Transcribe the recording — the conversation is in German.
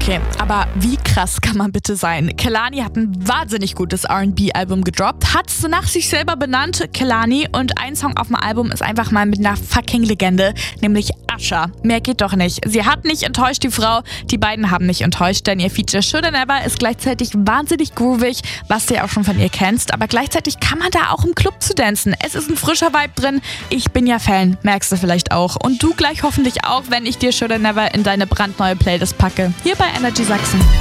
Okay, aber wie krass kann man bitte sein? Kehlani hat ein wahnsinnig gutes R&B-Album gedroppt, hat es nach sich selber benannt, Kehlani, und ein Song auf dem Album ist einfach mal mit einer fucking Legende, nämlich Usher. Mehr geht doch nicht. Sie hat nicht enttäuscht, die Frau. Die beiden haben nicht enttäuscht, denn ihr Feature Should I Never ist gleichzeitig wahnsinnig groovig, was du ja auch schon von ihr kennst, aber gleichzeitig kann man da auch im Club zu dancen. Es ist ein frischer Vibe drin. Ich bin ja Fan, merkst du vielleicht auch. Und du gleich hoffentlich auch, wenn ich dir Should I Never in deine brandneue Playlist packe. Hier bei Energy Sachsen.